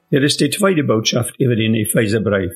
Hier is de tweede boodschap over den Epheserbrief.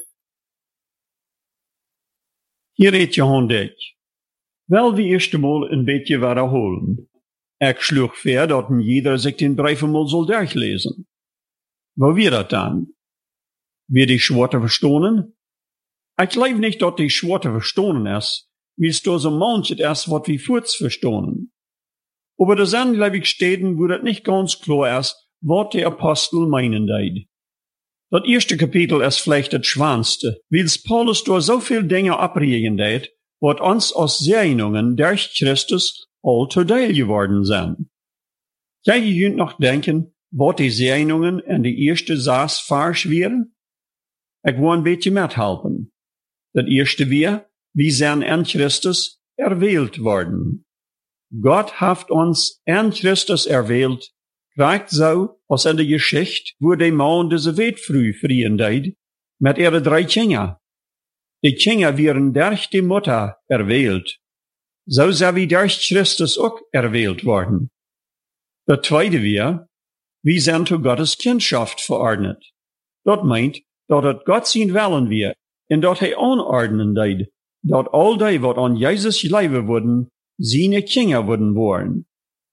Hier redt Johan Dijk. Wel wie eerst eenmaal een beetje herholen. Ik sloeg voor dat jeder zich den brief eenmaal zal durchlezen. Wo wir dat dan? Wir die Schwarte verstonen? Ik geloof niet dat die Schwarte verstonen is, wie es da so manches is wat wir voorts verstonen. Aber das sind, glaube ich, Steden, wo das nicht ganz klar ist, was der Apostel meinen deed. Das erste Kapitel ist vielleicht das schwanste, weil Paulus da so viel Dinge abregen deed, wat uns aus Segnungen durch Christus all zu Teil geworden sind. Ja, je kunt noch denken, wat die Segnungen in die erste Saas falsch wären? Ich will ein bisschen mithelfen. Das erste wir sind in Christus erwählt worden. Gott hat uns in Christus erwählt, gleich so, als in der Geschichte, wo die Mann diese Welt früh frieren deed, mit ihren 3 Kindern. Die Kinder wären durch die Mutter erwählt. So sind wir durch Christus auch erwählt worden. Das zweite wir sind zu Gottes Kindschaft verordnet. Das meint, dat Gott sein Willen wir, und dat hij anordnen deed, dat all die, wat an Jesus leven worden, seine Kinder worden worden.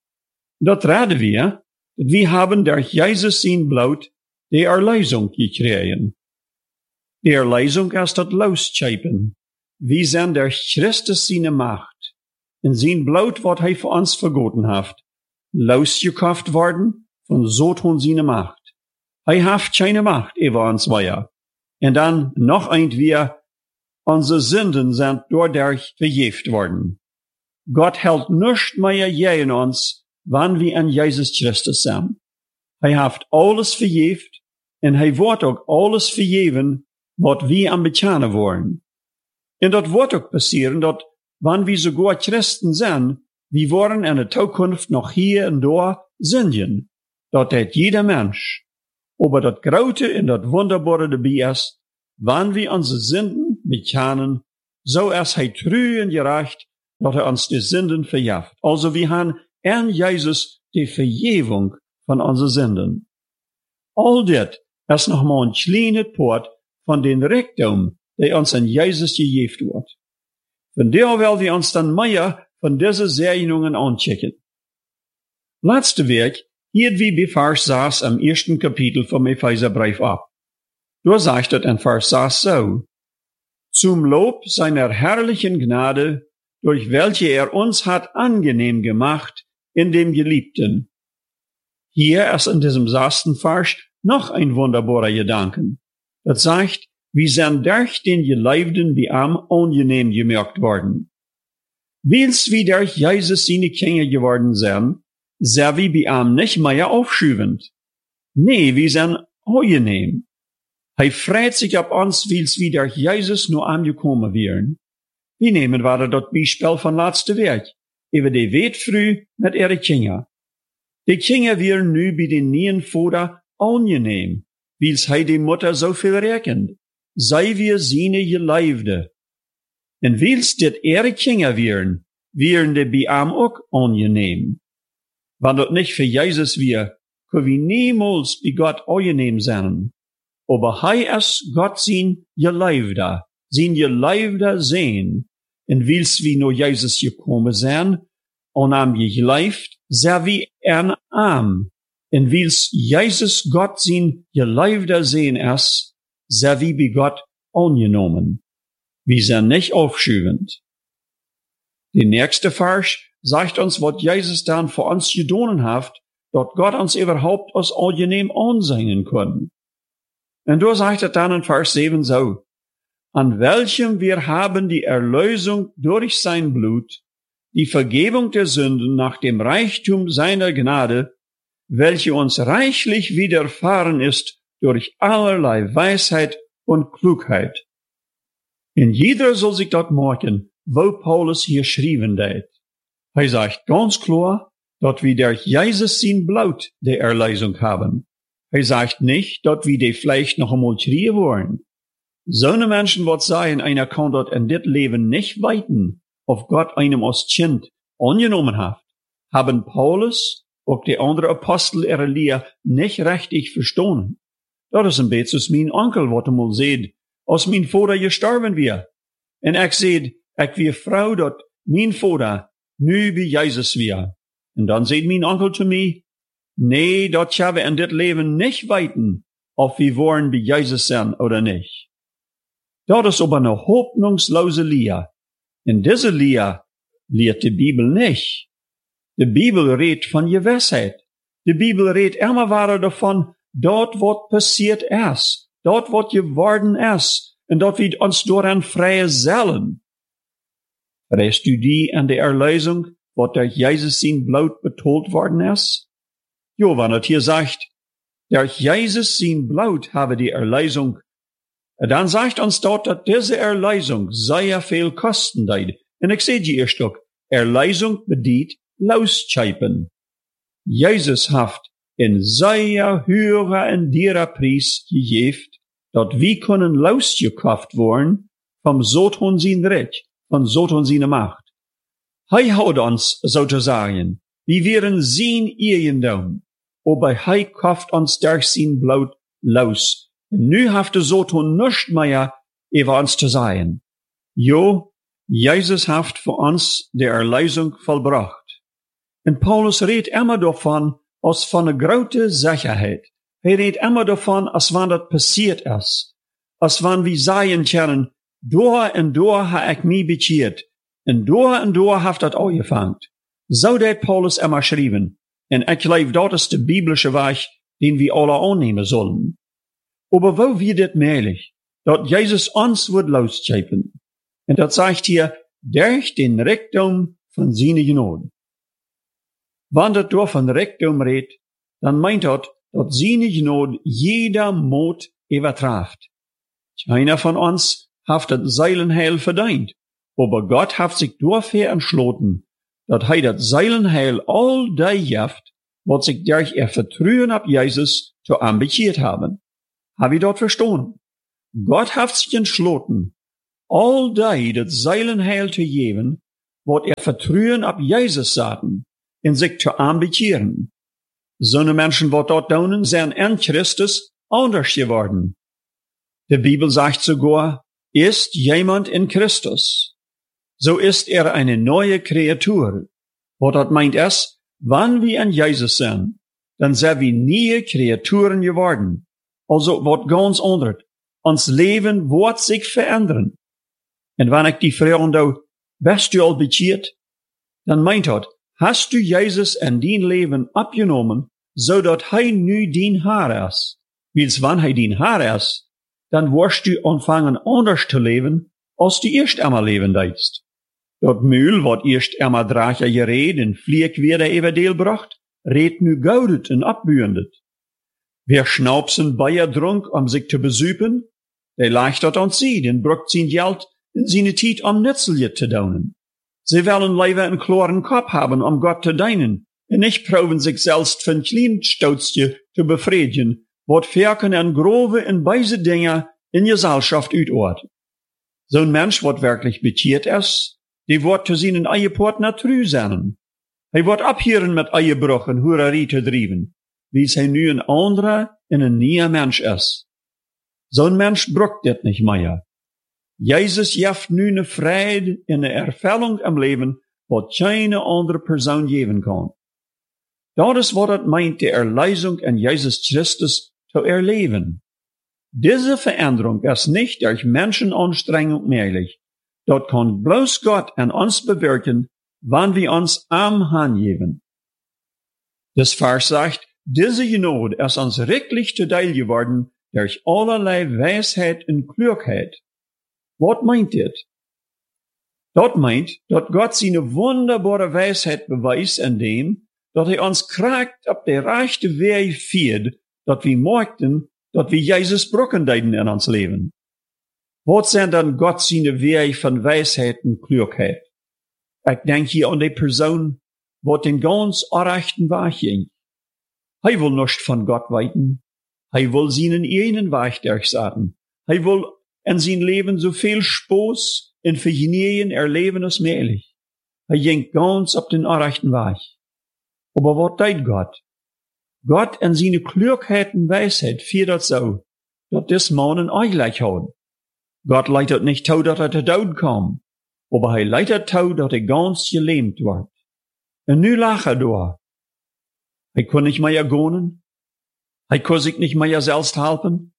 Dat reden wir haben durch Jesus sein Blut die Erlösung gekregen. Die Erlösung ist das Losschapen. Wir sind durch Christus seine Macht, in sein Blut, wat hij für uns vergoten hat, losgekauft worden von Satan seine Macht. Hij hat keine Macht über uns weiter. Und dann noch ein wir, unsere Sünden sind dadurch vergeben worden. Gott hält nichts mehr gegen uns, wann wir in Jesus Christus sind. Hij hat alles vergeben, und hij wird auch alles vergeben, was wir am bekennen wollen. Und das wird auch passieren, dass, wann wir sogar Christen sind, wir wollen in der Zukunft noch hier und da sündigen. Das hat jeder Mensch. Aber das Große und das Wunderbare dabei ist, wann wir unsere Sünden bekennen, so ist er treu und gerecht, dass er uns die Sünden vergibt. Also wir haben in Jesus die Vergebung von unseren Sünden. All das ist nochmal ein kleiner Port von den Reichtum, der uns in Jesus gegeben wird. Von der wollen wir uns dann mehr von diesen Segnungen anschauen. Letzte Weg hielt wie bei Vers 6 am ersten Kapitel vom Epheserbrief ab. Da sagt es in Vers 6 so: Zum Lob seiner herrlichen Gnade, durch welche er uns hat angenehm gemacht in dem Geliebten. Hier ist in diesem 6. Vers noch ein wunderbarer Gedanken. Das sagt, wir sind durch den Geliebten wie am angenehm gemerkt worden. Weil's wir durch Jesus seine Kinder geworden sind wir bei ihm nicht mehr aufschübend. Nee, wir sind angenehm. Hij freut sich ab uns, weil's wir durch Jesus nur angekommen wären. Wir nehmen weiter das Beispiel von letzte Weg, über die Wetfrüh mit ihren Kindern. Die Kinder wären nu bei den neuen Vater angenehm, weil's hij die Mutter so viel rechnet. Sei wir seine Geliebte. Und weil's dit ihre Kinder wären die bei ihm auch angenehm. Wenn das nicht für Jesus wir, können wir niemals bei Gott angenehm sein. Aber hij ist Gott sein Geliebter sehen. Und weil's wir nur Jesus gekommen sind, und am gelieft, sind wir in ihm. Und weil's Jesus Gott sein Geliebter sehen ist, sind wir bei Gott angenommen. Wir sind nicht aufschübend. Der nächste Vers sagt uns, was Jesus dann für uns getan hat, dass Gott uns überhaupt als angenehm ansehen kann. Und da sagt er dann in Vers 7 so: An welchem wir haben die Erlösung durch sein Blut, die Vergebung der Sünden nach dem Reichtum seiner Gnade, welche uns reichlich widerfahren ist durch allerlei Weisheit und Klugheit. Und jeder soll sich dort merken, wo Paulus hier schreiben deed. Hij sagt ganz klar, dass wir durch Jesus sein Blut die Erlösung haben. Hij sagt nicht, dass wir die vielleicht noch einmal schreien wollen. So eine Menschen wird sagen, einer kann dort in dit Leben nicht weiten, auf Gott einem als Kind angenommen hat. Haben Paulus und die anderen Apostel ihre Lehre nicht richtig verstanden. dat is een beetje als mijn onkel, wat hem al zei, als mijn vader gestorven weer. En ik zei, ik weer vrouw dat mijn vader nu bij Jezus weer. En dan zei mijn onkel zu mij, nee, dat gaan we in dit leven niet weten, of we worden bij Jezus zijn oder niet. Dat is aber eine hoffnungslose Leer. In deze Leer leert de Bibel nicht. De Bibel redt van Gewissheit. De Bibel redt immer weiter davon, dort wat passiert ist, dort wat geworden ist, en dat we ons dooraan vrije zullen. Reist u die aan de Erlösung, wat durch Jesus zijn bloed betoeld worden is? Jo, wanneer het hier zegt, durch Jesus zijn bloed hebben die Erlösung, dan zegt ons dat deze Erlösung sehr veel kosten deed. En ik zeg je eerst ook, Erlösung bedient loschepen. Jesus heeft een sehr höherer en dierer Preis gegeven, dat we kunnen losgekauft worden vom Satan zijn recht, von Satan zijn macht. Hij houdt ons, zo te zeggen, wie wären zijn eigendom, aber hij kauft ons durch zijn bloed los. En nu heeft de Satan nichts mehr über ons te zeggen. Jo, Jesus heeft voor ons de Erlösung vollbracht. En Paulus redt immer davon, als van een grote Sicherheit. Hij redt immer davon, als wanneer dat passiert is. Als wanneer we zeggen kunnen, door en door ha ik mij bekeerd. En door heeft dat aangevangen. Zo deed Paulus immer schrijven. En ik geloof dat is de biblische weg, den we alle aannemen zullen. Aber wo wird dit möglich? Dat Jesus ons wordt losschepen. En dat zegt hier, durch den Reichtum von seiner Gnade. Wanneer het door van Reichtum redt, dan meint dat seine Gnade jeder Mut übertrifft. Keiner von uns heeft het Seelenheil verdient, aber Gott heeft zich dafür entschlossen, dat hij dat Seelenheil all die geeft, wat zich durch ihr Vertrauen auf Jesus zu ambitioniert haben. Hab ich dort verstanden? Gott heeft sich entschlossen, all die dat Seelenheil zu geben, wat ihr Vertrauen auf Jesus zaten, in sich zu ambitionieren. Zo'n Menschen, wat dort doen, zijn in Christus anders geworden. De Bibel sagt sogar, ist jemand in Christus, so ist eine neue Kreatur. Wat dat meint ist, wann wir in Jesus sind, dann sind wir neue Kreaturen geworden. Also wat ganz anders. Ons Leben wird sich verändern. Und wenn ich die Frage, bist du al bekeerd? Dann meint dat, hast du Jesus in dein Leben abgenommen, so dat hij nu dein Herr ist? Wils wann hij dein Herr ist, dann wirst du anfangen anders zu leben, als du erst einmal leben deitst. Dat Mühl, wat erst einmal drache gered en vlieg wieder über deel bracht, red nu goudet en abbuendet. Wer schnaupsen Bayer drunk, sich zu besüpen, der leicht dat an sie, den brucht sein Geld in seine Tiet nützlich zu daunen. Sie wollen lieber einen klaren Kopf haben, Gott zu dienen, und nicht proben sich selbst von Kleinstautstje zu befriedigen, wat verken en grove en beise Dinge in Gesellschaft uitort. Zo'n Mensch, wat wirklich bekeerd is, die wordt zu seinen eigen Port naar true zijn. Hij wordt abhieren met eiebrug en hoererie te drijven, wie hij nu een andere en een nieuwe Mensch is. Zo'n Mensch brukt dit niet meer. Jezus geeft nu een vrede en een ervulling im Leben, wat geen andere persoon geven kan. Dat is wat het meint, de Erlösung in Jesus Christus zu erleben. Diese Veränderung ist nicht durch Menschenanstrengung möglich. Dort kann bloß Gott an uns bewirken, wann wir uns hingeben. Das Vers sagt, diese Gnade ist uns wirklich zuteil geworden durch allerlei Weisheit und Klugheit. Was meint dit? Dat meint, dat Gott seine wunderbare Weisheit beweist in dem, dat hij ons kracht op de rechte weg viert, dat we merkten, dat we Jesus brokken deiden in ons leven. Wat zijn dan Gott seine weg van Weisheit en Klugheit? Ik denk hier aan die persoon, wat den ganz orechten weg ging. Hij wil nicht van Gott weten. Hij wil seinen eigenen weg durchsagen. Hij wil in zijn leven zoveel Spaß en Vergnügen erleben als möglich. Hij ging ganz op den orechten weg. Aber wat deed Gott? Gott en seine Klugheit en Weisheit vier dat so, dat des Mannen eigentlich houden. Gott leitet nicht toe dat te dood kam, aber hij leitet toe dat ganz gelähmt wordt. En nu lag door. Hij kon nicht mehr gonen, hij kon sich nicht mehr selbst helpen.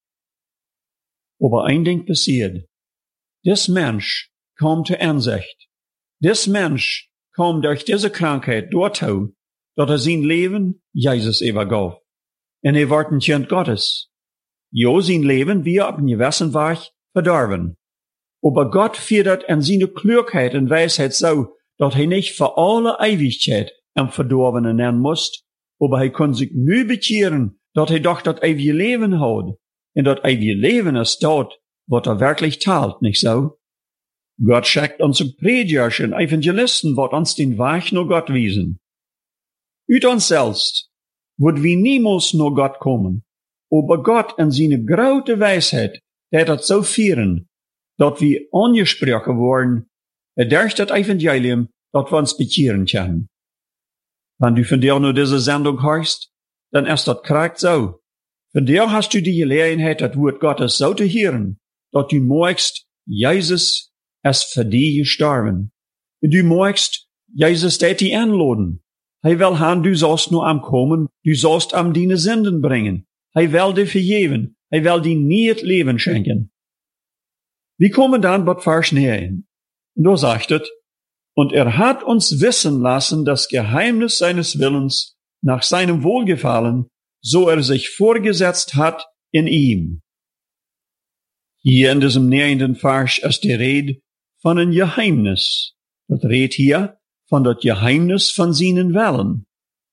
Aber ein Ding passiert. Des Mensch kam zur Einsicht. Des Mensch kam durch diese Krankheit dorthin, dass sein Leben Jesus übergab. Und werd ein Kind Gottes. Jo, sein Leben wie op een gewissen Weg verdorben. Aber Gott führt in seine Klugheit und Weisheit so, dass er nicht für alle Ewigkeit am Verdorbenen nennen muss, aber er kann sich nu bekehren, dass er doch das ewige Leben hat. Und das ewige Leben ist dort, was wirklich teilt, nicht so? Gott schickt uns Prediger und Evangelisten, wat uns den Weg nach Gott wiesen. Uit uns selbst wird wir niemals nach Gott kommen, aber Gott in seine große Weisheit hat das so führen, dass wir angesprochen worden durch das Evangelium, dass wir uns bekehren können. Wenn du von dir nur diese Sendung hörst, dann ist das korrekt so. Von dir hast du die Gelegenheit, das Wort Gottes so zu hören, dass du magst, Jesus ist für dich gestorben. Du magst Jesus dich einladen. Hij will han, du sollst nur am kommen, du sollst am deine Sünden bringen. Hij will dir vergeben, hij will dir nie het Leben schenken. Wir kommen dann bei Vers 9. Und da sagt es, und hat uns wissen lassen das Geheimnis seines Willens nach seinem Wohlgefallen, so sich vorgesetzt hat in ihm. Hier in diesem 9. Vers ist die Rede von einem Geheimnis. Das redet hier von das Geheimnis von seinen Wellen.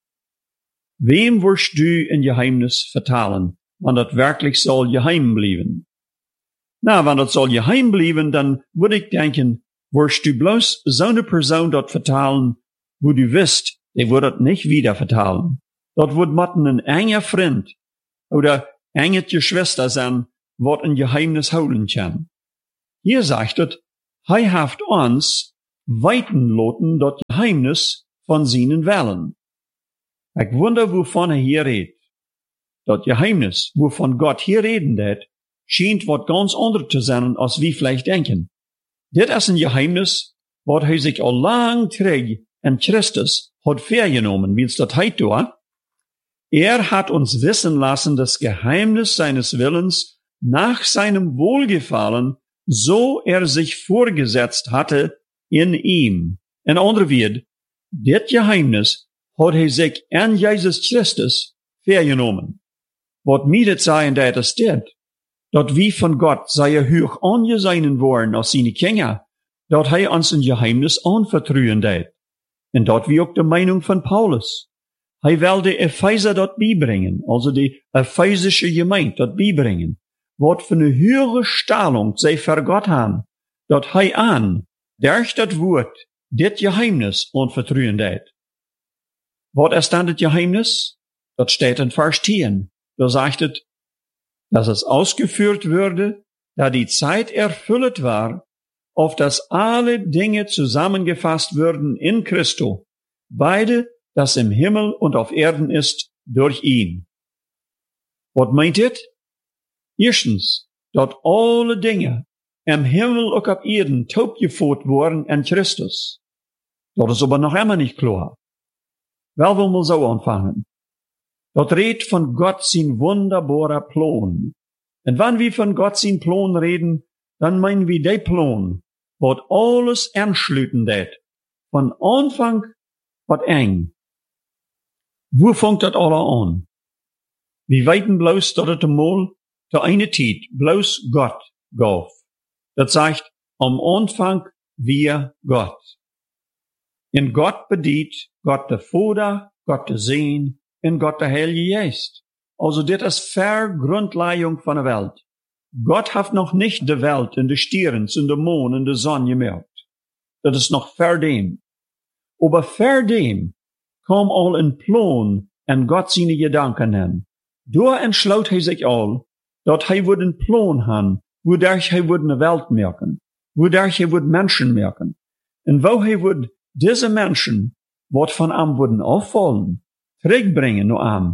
Wem wirst du ein Geheimnis vertalen, wenn das wirklich soll geheim bleiben? Na, wenn das soll geheim bleiben, dann würde ich denken, wirst du bloß so eine Person dort vertalen, wo du wisst, die wird das nicht wieder vertalen. Dort wird matten ein enger Freund oder enge Geschwister sein, wat ein Geheimnis holen kann. Hier sagt es, hij haft uns weiten loten das Geheimnis von seinen Wellen. Ich wundere, wovon hier redet. Das Geheimnis, wovon Gott hier reden wird, scheint wat ganz anderes zu sein, als wir vielleicht denken. Dit ist ein Geheimnis, wat hij sich al lang terug in Christus hat vergenommen, wie es das heißt dort. Hat uns wissen lassen das Geheimnis seines Willens nach seinem Wohlgefallen, so sich vorgesetzt hatte in ihm. In andere Wort, dit Geheimnis hat hij sich in Jesus Christus vergenommen. Wat mir das sagen, dat ist dit, dat wir von Gott sehr hoch angesehen worden als seine Kinder, dat hij uns ein Geheimnis anvertrauen dat. Und dat wie auch die Meinung von Paulus. Hij will die Epheser dort beibringen, also die ephesische Gemeinde dort beibringen, wat für eine höhere Stellung sie für Gott haben, dat hij an, durch das Wort, dit Geheimnis anvertrauen dat. Wat ist dann das Geheimnis? Das steht in Vers 10. Da sagt es, dass es ausgeführt würde, da die Zeit erfüllt war, auf dass alle Dinge zusammengefasst würden in Christo, beide, das im Himmel und auf Erden ist, durch ihn. Was meint it? Erstens, dass alle Dinge im Himmel und auf Erden taubgeführt wurden in Christus. Das ist aber noch immer nicht klar. Wel, wir mal so anfangen. Das redet von Gott sein wunderbarer Plan. Und wenn wir von Gott sein Plan reden, dann meinen wir den Plan, was alles anschließen wird. Von Anfang bis eng. Wo fängt das alle an? Wir weiten bloß, dass es einmal zur eine Zeit bloß Gott gab. Das sagt, am Anfang wir Gott. In Gott bedient Gott der Vater, Gott der Sohn und Gott der Heilige Geist. Also das ist Vergrundlegung von der Welt. Gott hat noch nicht die Welt in die Sterne, in den Mond, in die Sonne gemerkt. Das ist noch vor dem. Aber vor dem kam all ein Plan und Gott seine Gedanken hin. Da entschloss er sich all, dass er einen Plan haben, wodurch er eine Welt merken, wodurch er Menschen merken. Und wo er diese Menschen, wat von ihm würden auffallen, terugbringen nur am,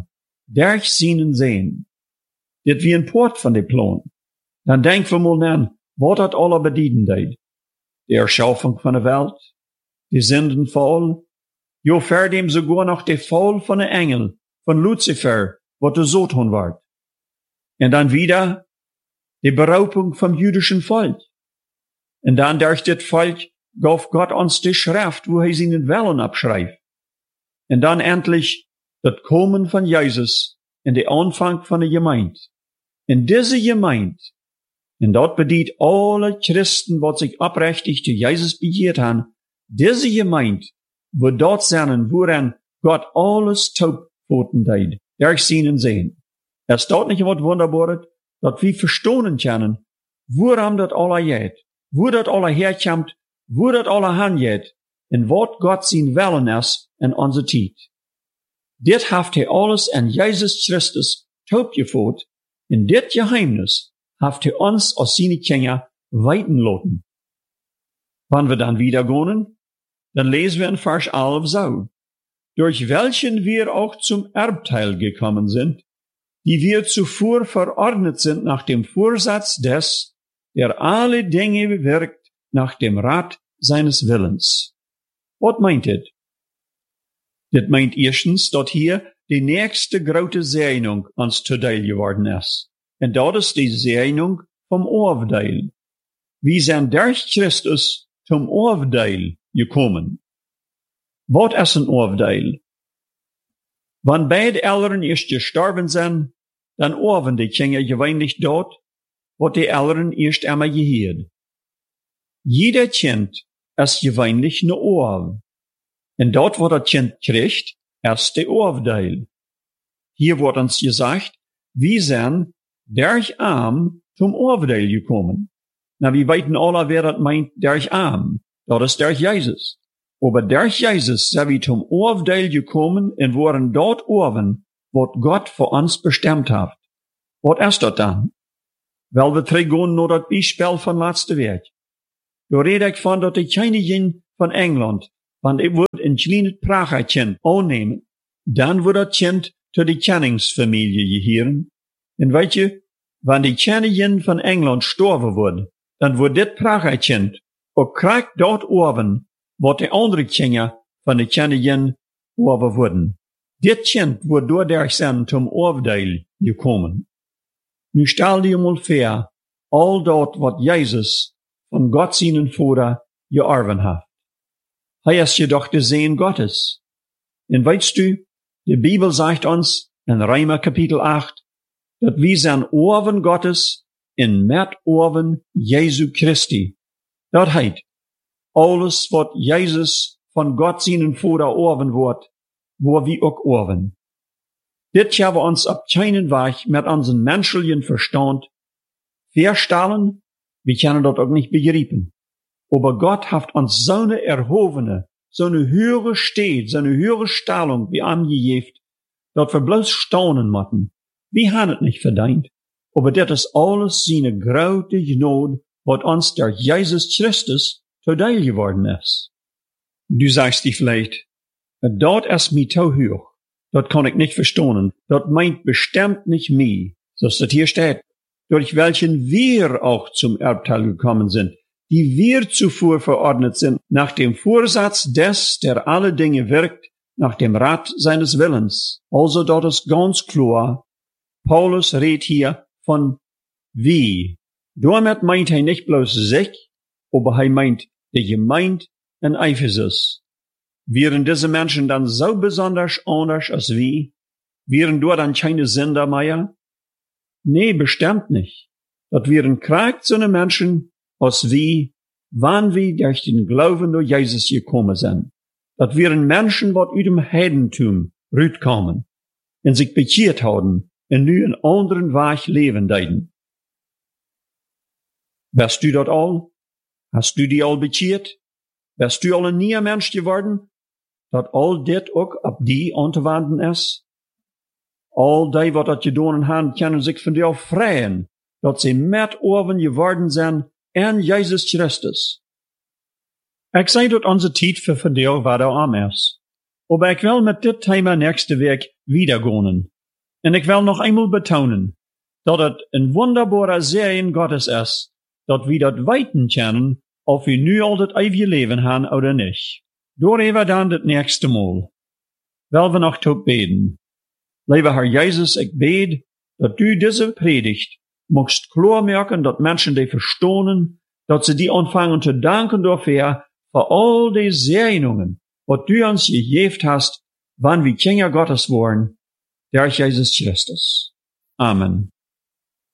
durch seinen Sehen. Dit wie een poort van de plan. Dan denk we mal aan wat dat alle bedienen deed. De erschaffung van de Welt, de Sündenfall, jo verdem sogar noch de Fall von de Engel, von Lucifer, wat de Satan ward. En dan wieder de Beraubung vom jüdischen Volk. En dan durch dit Volk gaf Gott uns die Schrift, wo seinen Willen abschreibt. En dan endlich das Kommen von Jesus in de Anfang von der Gemeinde. In diese Gemeinde, en dort bedient alle Christen, wat sich abrechtig zu Jesus begeert haben, diese Gemeinde, wo dort zijn, woran Gott alles taubpoten deed, durch seinen Sehen. Es dort nicht wat wunderbares, dat wir verstonen können, woran dat alle geht, wo dat alle herkommt, wo dat alle hangeht, en wat Gott sein Willen ist in onze tijd. Dit haft hij alles in Jesus Christus taubgevoerd, in dit Geheimnis haft hij ons als seine Kinder weiten lassen. Wann wir dann wieder gehen, dann lesen wir in Vers 11 so, durch welchen wir auch zum Erbteil gekommen sind, die wir zuvor verordnet sind nach dem Vorsatz des, der alle Dinge wirkt nach dem Rat seines Willens. Was meint dit? Dit meint erstens, dat hier die nächste grote Zeynung ons toedeel geworden is. En dat is die Zeynung vom Oordeel. Wir sind durch Christus zum Oordeel gekommen. Wat is een Oordeel? Wann beide Eltern erst gestorben sind, dann orven die Kinder gewöhnlich dort, wat die Eltern erst einmal geheerd. Jeder Kind ist gewöhnlich ne Orv. En dort, wo das Kind kriegt, ist der Oordeel. Hier wird uns gesagt, wir sind durch Arm zum Oordeel gekommen. Na, wir weten alle, wer das meint, durch Arm. Das ist durch Jesus. Aber durch Jesus sind wir zum Oordeel gekommen und wurden dort orven, was Gott für uns bestimmt hat. Was ist das dann? Weil wir teruggaan naar das Beispiel von letzte Week. Da rede ich von, dass die Königin von England, want ik wordt een klein Pragerkind aannemen, dan wordt dat kind tot de koningsfamilie gehören. En weet je, wanneer die koningin van Engeland sterven wordt, dan wordt dit Pragerkind ook krijgt dort orven, wat de andere kinderen van de koningin orven worden. Dit kind wordt doordat zijn zum Oordeel gekomen. Nu stel je mal vor, al dat wat Jezus van God seinen Vater geërven heeft. Hij is jedoch de Seen Gottes. En weißt du, die Bibel sagt uns in Römer Kapitel 8, dat wir zijn Orven Gottes in met Orven Jesu Christi. Dat heet, alles wat Jezus van God seinen Vater orven wordt, wo wir ook orven. Dit hebben we ons op keinen Weg met onze menschlichen Verstand verstellen, wir können dat ook nicht begreifen. Aber Gott hat uns so eine erhobene, so eine höhere Steht, so eine höhere Stellung wie angegeben, dass wir bloß staunen müssen. Wir haben es nicht verdient. Aber das ist alles seine große Gnade, was uns durch Jesus Christus todeil geworden ist. Du sagst dich vielleicht, dort ist mir zu hoch. Das kann ich nicht verstehen. Das meint bestimmt nicht mich. So ist das hier steht. Durch welchen wir auch zum Erbteil gekommen sind, die wir zuvor verordnet sind, nach dem Vorsatz des, der alle Dinge wirkt, nach dem Rat seines Willens. Also dort ist ganz klar, Paulus redet hier von wie. Damit meint er nicht bloß sich, aber er meint die Gemeinde in Ephesus. Wären diese Menschen dann so besonders anders als wir? Wären dort dann keine Sünder mehr? Nee, bestimmt nicht. Das wären krank so eine Menschen, als wie, wann wir durch den Glauben durch Jesus gekommen sind. Das wären Menschen, die aus dem Heidentum rauskommen und sich bekehrt haben und nu einen anderen Weg leben deiden. Bist du dort all? Hast du die all bekehrt? Bist du all ein neuer Mensch geworden? Dat all dit ook op die anzuwenden is? All die wat dat gedaan hebben, kunnen zich van jou vrijen, dat ze met oven geworden zijn en Jezus Christus. Ik zei dat onze tijd voor vandaag wat am is. Aber ik wil met dit thema nächste week wieder gaan. En ik wil nog eenmaal betonen, dat het een wunderbare Segen Gottes ist, dat wir dat weten können, of wir nu al das ewige Leben haben oder nicht. Door even dan het nächste Mal. Wel we nog tot beten. Lieve Herr Jesus, ik bid, dat du diese Predigt mocht klarmaken, dat mensen die verstonen, dat ze die ontvangen te danken dafür, voor al die Segnungen, wat du ons gegeven hast, wann wir Kinder Gottes worden, durch Jesus Christus. Amen.